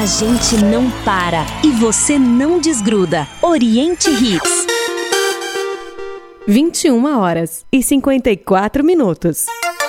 A gente não para e você não desgruda. Oriente Hits. 21h54.